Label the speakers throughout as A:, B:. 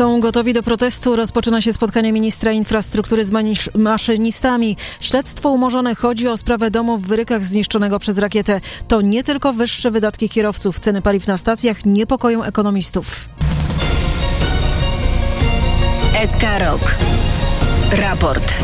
A: Są gotowi do protestu. Rozpoczyna się spotkanie ministra infrastruktury z maszynistami. Śledztwo umorzone. Chodzi o sprawę domu w Wyrykach zniszczonego przez rakietę. To nie tylko wyższe wydatki kierowców. Ceny paliw na stacjach niepokoją ekonomistów.
B: SK Rok. Raport.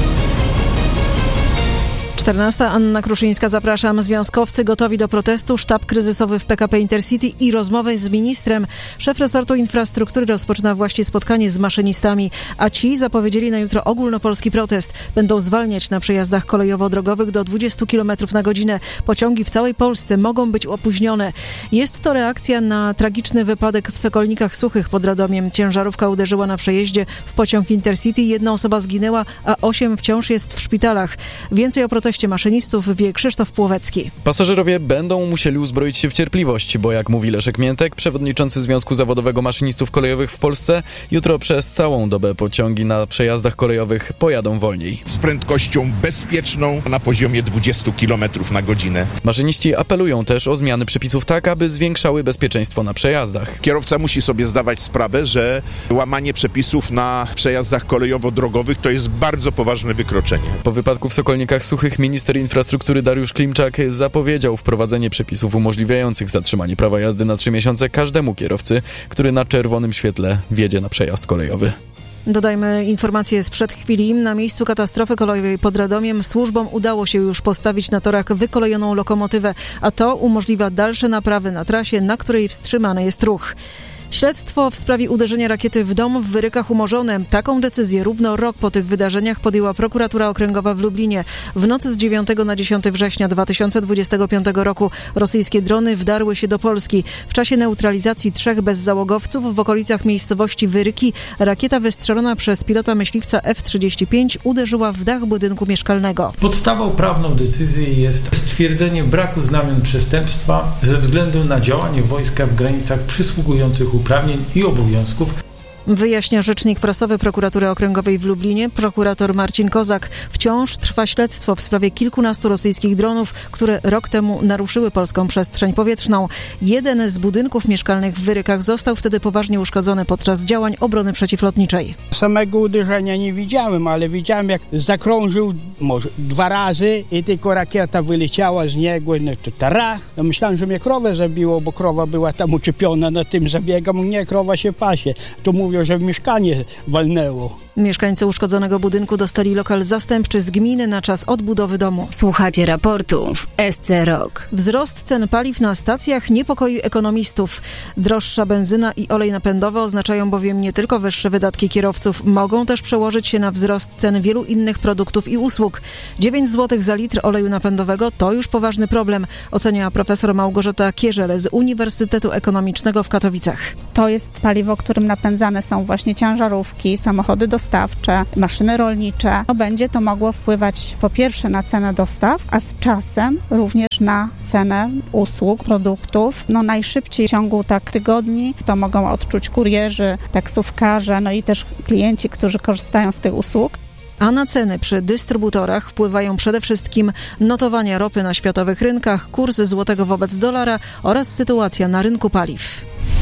A: 14. Anna Kruszyńska, zapraszam. Związkowcy gotowi do protestu, sztab kryzysowy w PKP Intercity i rozmowy z ministrem. Szef resortu infrastruktury rozpoczyna właśnie spotkanie z maszynistami, a ci zapowiedzieli na jutro ogólnopolski protest. Będą zwalniać na przejazdach kolejowo-drogowych do 20 km na godzinę. Pociągi w całej Polsce mogą być opóźnione. Jest to reakcja na tragiczny wypadek w Sokolnikach Suchych pod Radomiem. Ciężarówka uderzyła na przejeździe w pociąg Intercity. 1 osoba zginęła, a 8 wciąż jest w szpitalach. Więcej o proteście maszynistów wie Krzysztof Płowecki.
C: Pasażerowie będą musieli uzbroić się w cierpliwość, bo jak mówi Leszek Miętek, przewodniczący Związku Zawodowego Maszynistów Kolejowych w Polsce, jutro przez całą dobę pociągi na przejazdach kolejowych pojadą wolniej.
D: Z prędkością bezpieczną na poziomie 20 km na godzinę.
C: Maszyniści apelują też o zmiany przepisów tak, aby zwiększały bezpieczeństwo na przejazdach.
D: Kierowca musi sobie zdawać sprawę, że łamanie przepisów na przejazdach kolejowo-drogowych to jest bardzo poważne wykroczenie.
C: Po wypadku w Sokolnikach Suchych minister infrastruktury Dariusz Klimczak zapowiedział wprowadzenie przepisów umożliwiających zatrzymanie prawa jazdy na 3 miesiące każdemu kierowcy, który na czerwonym świetle wjedzie na przejazd kolejowy.
A: Dodajmy informację sprzed chwili. Na miejscu katastrofy kolejowej pod Radomiem służbom udało się już postawić na torach wykolejoną lokomotywę, a to umożliwia dalsze naprawy na trasie, na której wstrzymany jest ruch. Śledztwo w sprawie uderzenia rakiety w dom w Wyrykach umorzone. Taką decyzję równo rok po tych wydarzeniach podjęła prokuratura okręgowa w Lublinie. W nocy z 9 na 10 września 2025 roku rosyjskie drony wdarły się do Polski. W czasie neutralizacji 3 bezzałogowców w okolicach miejscowości Wyryki rakieta wystrzelona przez pilota myśliwca F-35 uderzyła w dach budynku mieszkalnego.
E: Podstawą prawną decyzji jest stwierdzenie braku znamion przestępstwa ze względu na działanie wojska w granicach przysługujących uprawnień i obowiązków.
A: Wyjaśnia rzecznik prasowy prokuratury okręgowej w Lublinie, prokurator Marcin Kozak. Wciąż trwa śledztwo w sprawie kilkunastu rosyjskich dronów, które rok temu naruszyły polską przestrzeń powietrzną. Jeden z budynków mieszkalnych w Wyrykach został wtedy poważnie uszkodzony podczas działań obrony przeciwlotniczej.
F: Samego uderzenia nie widziałem, ale widziałem, jak zakrążył może 2 razy i tylko rakieta wyleciała z niego. No to tarach. No myślałem, że mnie krowę zabiło, bo krowa była tam uczepiona na tym zabiegam. Nie, krowa się pasie. To mówią, że w mieszkanie walnęło.
A: Mieszkańcy uszkodzonego budynku dostali lokal zastępczy z gminy na czas odbudowy domu.
B: Słuchacie raportu w SC Rok.
A: Wzrost cen paliw na stacjach niepokoi ekonomistów. Droższa benzyna i olej napędowy oznaczają bowiem nie tylko wyższe wydatki kierowców, mogą też przełożyć się na wzrost cen wielu innych produktów i usług. 9 zł za litr oleju napędowego to już poważny problem, ocenia profesor Małgorzata Kierzel z Uniwersytetu Ekonomicznego w Katowicach.
G: To jest paliwo, którym napędzane są właśnie ciężarówki, samochody dostawcze, maszyny rolnicze. Będzie to mogło wpływać po pierwsze na cenę dostaw, a z czasem również na cenę usług, produktów. Najszybciej w ciągu tygodni to mogą odczuć kurierzy, taksówkarze, i też klienci, którzy korzystają z tych usług.
A: A na ceny przy dystrybutorach wpływają przede wszystkim notowania ropy na światowych rynkach, kurs złotego wobec dolara oraz sytuacja na rynku paliw.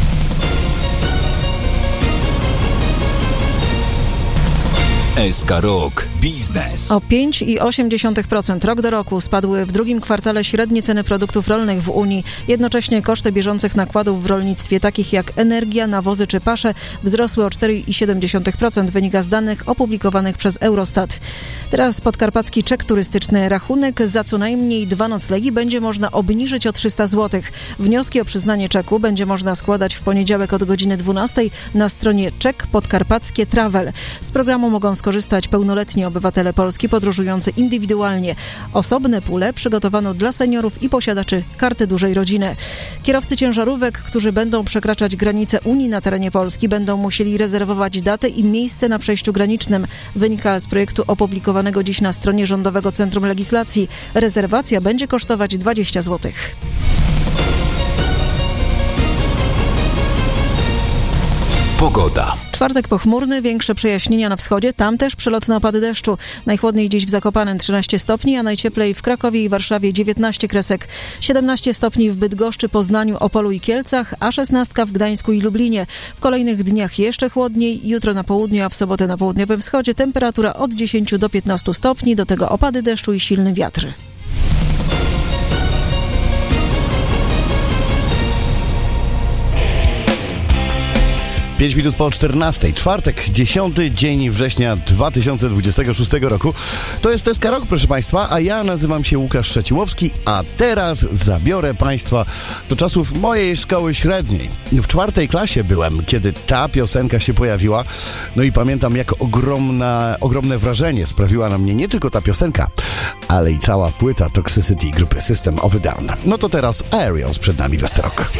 H: SK Rok. Biznes.
A: O 5,8% rok do roku spadły w drugim kwartale średnie ceny produktów rolnych w Unii. Jednocześnie koszty bieżących nakładów w rolnictwie, takich jak energia, nawozy czy pasze, wzrosły o 4,7%, wynika z danych opublikowanych przez Eurostat. Teraz podkarpacki czek turystyczny. Rachunek za co najmniej 2 noclegi będzie można obniżyć o 300 zł. Wnioski o przyznanie czeku będzie można składać w poniedziałek od godziny 12 na stronie Czek Podkarpackie Travel. Z programu mogą skorzystać pełnoletni obywatele Polski podróżujący indywidualnie. Osobne pule przygotowano dla seniorów i posiadaczy karty dużej rodziny. Kierowcy ciężarówek, którzy będą przekraczać granice Unii na terenie Polski, będą musieli rezerwować datę i miejsce na przejściu granicznym. Wynika z projektu opublikowanego dziś na stronie Rządowego Centrum Legislacji. Rezerwacja będzie kosztować 20 zł.
H: Pogoda.
A: Czwartek pochmurny, większe przejaśnienia na wschodzie, tam też przelotne opady deszczu. Najchłodniej dziś w Zakopanem 13 stopni, a najcieplej w Krakowie i Warszawie 19 kresek. 17 stopni w Bydgoszczy, Poznaniu, Opolu i Kielcach, a 16 w Gdańsku i Lublinie. W kolejnych dniach jeszcze chłodniej, jutro na południu, a w sobotę na południowym wschodzie temperatura od 10 do 15 stopni, do tego opady deszczu i silny wiatr.
I: Pięć minut po 14. Czwartek, 10 dzień września 2026 roku. To jest SK Rok, proszę Państwa, a ja nazywam się Łukasz Szczeciłowski, a teraz zabiorę Państwa do czasów mojej szkoły średniej. W 4. klasie byłem, kiedy ta piosenka się pojawiła. No i pamiętam, jak ogromne wrażenie sprawiła na mnie nie tylko ta piosenka, ale i cała płyta Toxicity grupy System of a Down. No to teraz Aerials przed nami w SK Rok.